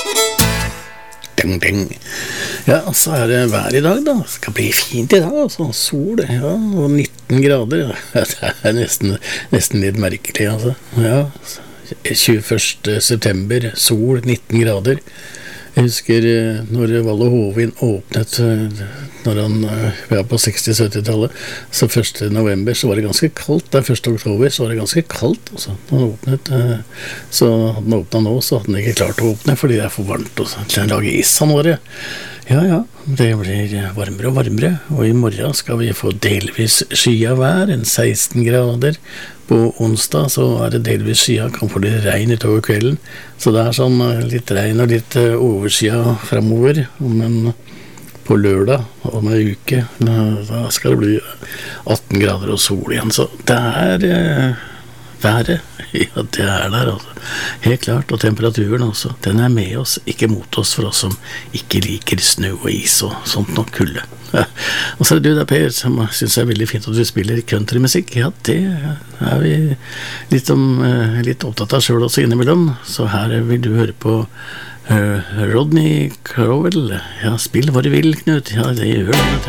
Ding, ding. Ja, så det vær I dag da. Det skal bli fint I dag, altså. Sol, ja, og 19 grader. Det nesten litt merkelig, altså. Ja, 21. september, sol, 19 grader. Jeg husker når Valle Hovin åpnet, når han var på 60-70-tallet, så 1. november så var det ganske kaldt, der 1. oktober så var det ganske kaldt, altså. Når han åpnet, så hadde han åpnet nå, så hadde han ikke klart å åpne, fordi det for varmt, og så til han lage is han var det. Ja, det blir varmere og varmere, og I morgen skal vi få delvis skya vær, 16 grader. På onsdag så det delvis skya, kan få litt regn utover kvelden, så det sånn litt regn og litt overskya fremover, men på lørdag om en uke, da skal det bli 18 grader og sol igjen, så det været, ja det der altså. Helt klart, og temperaturen også, den med oss, ikke mot oss for oss som ikke liker snø og is og sånt nok kulde. Ja. Og så det du da, Per, som synes veldig fint at du spiller countrymusikk. Ja, det vi litt opptatt av selv også innimellom, så her vil du høre på Rodney Crowell. Ja, spill hva du vil, Knut. Ja, det gjør det.